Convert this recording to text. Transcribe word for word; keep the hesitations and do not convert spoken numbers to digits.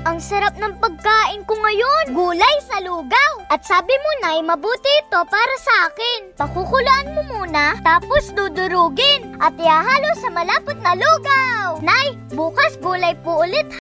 ang sarap ng pagkain ko ngayon. Gulay sa lugaw. At sabi mo, Nay, mabuti ito para sa akin. Pakukulaan mo muna, tapos dudurugin at ihahalo sa malapot na lugaw. Nay, bukas gulay po ulit